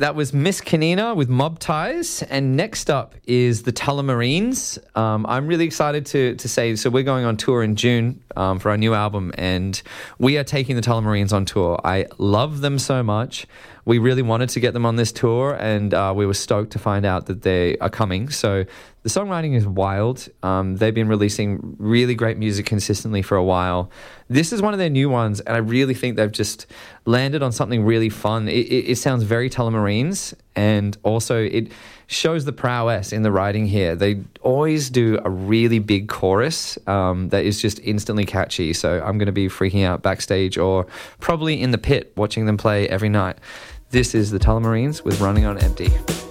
that was Miss Kanina with Mob Ties. And next up is the Tullamarines. I'm really excited to say, so we're going on tour in June for our new album, and we are taking the Tullamarines on tour. I love them so much. We really wanted to get them on this tour, and we were stoked to find out that they are coming. So the songwriting is wild. They've been releasing really great music consistently for a while. This is one of their new ones, and I really think they've just landed on something really fun. It sounds very Tullamarines, and also it shows the prowess in the writing here. They always do a really big chorus that is just instantly catchy. So I'm going to be freaking out backstage or probably in the pit watching them play every night. This is the Tullamarines with Running on Empty.